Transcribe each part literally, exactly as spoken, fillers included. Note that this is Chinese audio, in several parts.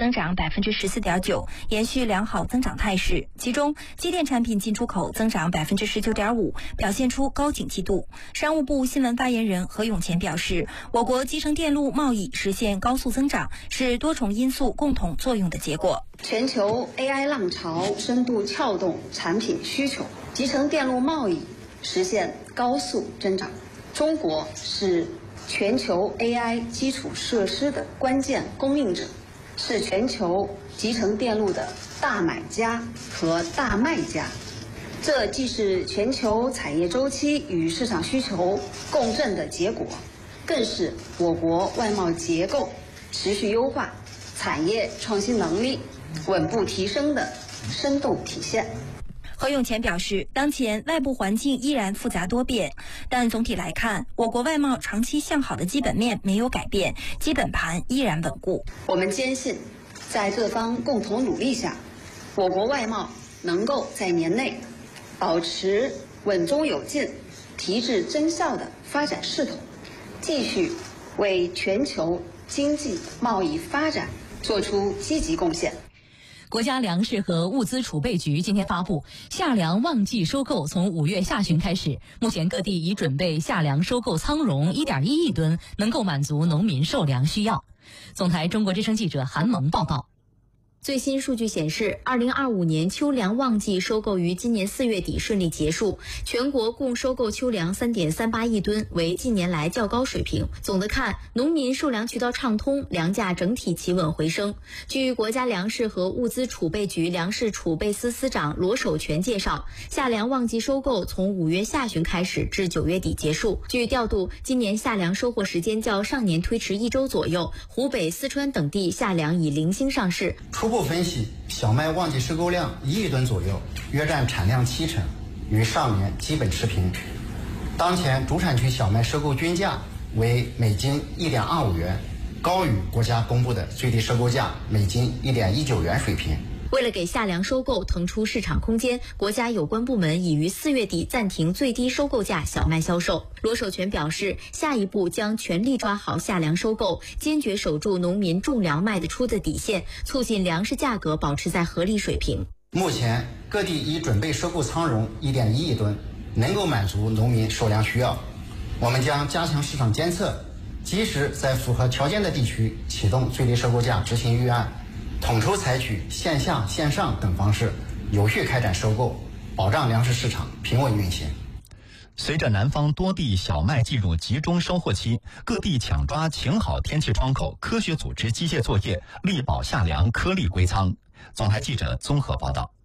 增长百分之十四点九，延续良好增长态势。其中，机电产品进出口增长百分之十九点五，表现出高景气度。商务部新闻发言人何永乾表示，我国集成电路贸易实现高速增长，是多重因素共同作用的结果。 全球 A I 浪潮深度撬动产品需求，集成电路贸易实现高速增长。中国是全球 A I 基础设施的关键供应者，是全球集成电路的大买家和大卖家。这既是全球产业周期与市场需求共振的结果，更是我国外贸结构持续优化、产业创新能力稳步提升的生动体现。 何永乾表示，当前外部环境依然复杂多变，但总体来看，我国外贸长期向好的基本面没有改变，基本盘依然稳固。 我们坚信，在各方共同努力下，我国外贸能够在年内保持稳中有进、提质增效的发展势头，继续为全球经济贸易发展做出积极贡献。 国家粮食和物资储备局今天发布，夏粮旺季收购从五月下旬开始，目前各地已准备夏粮收购仓容 一点一亿吨，能够满足农民售粮需要。总台中国之声记者韩萌报道。 最新数据显示，二零二五年秋粮旺季收购于今年四月底顺利结束，全国共收购秋粮 三点三八亿吨，为近年来较高水平。总的看，农民售粮渠道畅通，粮价整体企稳回升。据国家粮食和物资储备局粮食储备司司长罗守全介绍，夏粮旺季收购从五月下旬开始至九月底结束。据调度，今年夏粮收获时间较上年推迟一周左右，湖北、四川等地夏粮已零星上市。 初步分析，小麦旺季收购量一亿吨左右，约占产量七成，与上年基本持平。当前主产区小麦收购均价为每斤一点二五元，高于国家公布的最低收购价每斤一点一九元水平。 为了给夏粮收购腾出市场空间，国家有关部门已于四月底暂停最低收购价小麦销售。罗守全表示，下一步将全力抓好夏粮收购，坚决守住农民种粮卖得出的底线，促进粮食价格保持在合理水平。 目前各地已准备收购仓容 一点一亿吨，能够满足农民售粮需要。我们将加强市场监测，及时在符合条件的地区启动最低收购价执行预案，统筹采取线下、线上等方式，有序开展收购，保障粮食市场平稳运行。 随着南方多地小麦进入集中收获期，各地抢抓晴好天气窗口，科学组织机械作业，力保夏粮颗粒归仓。总台记者综合报道。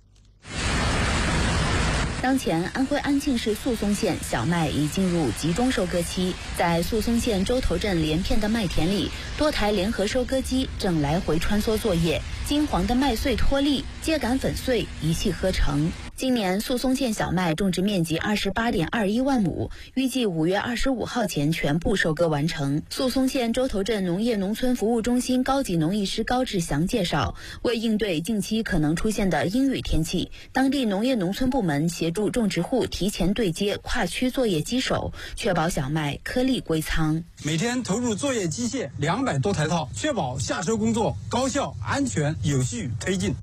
当前，安徽安庆市宿松县小麦已进入集中收割期，在宿松县洲头镇连片的麦田里，多台联合收割机正来回穿梭作业，金黄的麦穗脱粒，秸秆粉碎，一气呵成。今年宿松县小麦种植面积 二十八点二一万亩，预计五月二十五号前全部收割完成。宿松县洲头镇农业农村服务中心高级农艺师高志祥介绍，为应对近期可能出现的阴雨天气，当地农业农村部门协助种植户提前对接跨区作业机手，确保小麦颗粒归仓。 每天投入作业机械两百多台套，确保下收工作高效、安全、有序推进。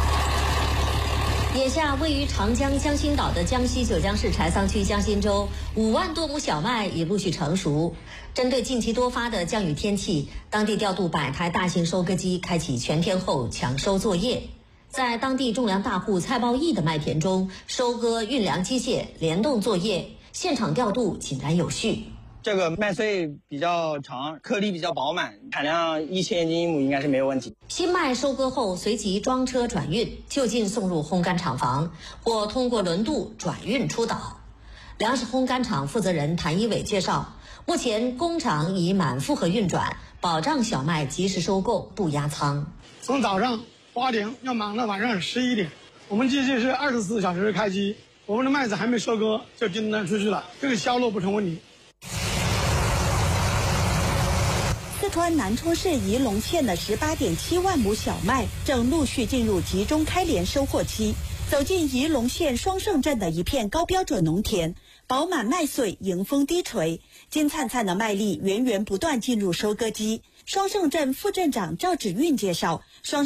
眼下，位于长江江心岛的江西九江市柴桑区江心洲，五万多亩小麦已陆续成熟。针对近期多发的降雨天气，当地调度百台大型收割机，开启全天候抢收作业。在当地种粮大户蔡茂义的麦田中，收割运粮机械联动作业，现场调度井然有序。 这个麦穗比较长，颗粒比较饱满，产量一千斤一亩应该是没有问题。 新麦收割后，随即装车转运，就近送入烘干厂房，或通过轮渡转运出岛。粮食烘干厂负责人谭一伟介绍，目前工厂已满负荷运转，保障小麦及时收购，不压仓。 从早上八点要忙到晚上十一点，我们机器是二十四小时开机，我们的麦子还没收割就订单出去了，这个销路不成问题。 四川南充市仪陇县的 十八点七万亩小麦正陆续进入集中开镰收获期。走进仪陇县双胜镇的一片高标准农田，饱满麦穗迎风低垂，金灿灿的麦粒源源不断进入收割机。双胜镇副镇长赵芷运介绍，双